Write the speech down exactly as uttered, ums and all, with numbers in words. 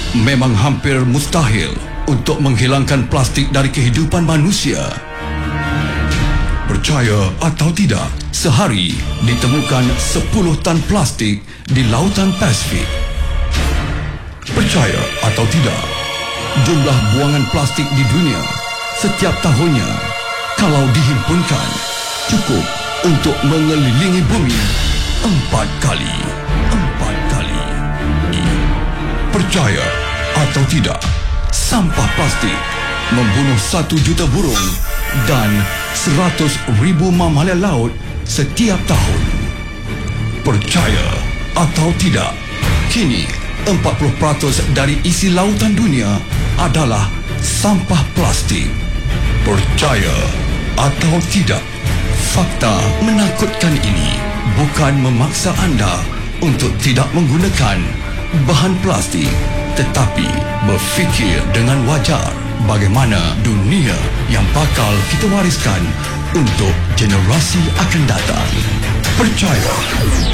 memang hampir mustahil untuk menghilangkan plastik dari kehidupan manusia. Percaya atau tidak, sehari ditemukan sepuluh tan plastik di lautan Pasifik. Percaya atau tidak, jumlah buangan plastik di dunia setiap tahunnya, kalau dihimpunkan, cukup untuk mengelilingi bumi empat kali. Empat kali. Percaya atau tidak, sampah plastik membunuh satu juta burung dan seratus ribu mamalia laut setiap tahun. Percaya atau tidak, kini empat puluh peratus dari isi lautan dunia adalah sampah plastik. Percaya atau tidak, fakta menakutkan ini bukan memaksa anda untuk tidak menggunakan bahan plastik, tetapi berfikir dengan wajar bagaimana dunia yang bakal kita wariskan untuk generasi akan datang. Percaya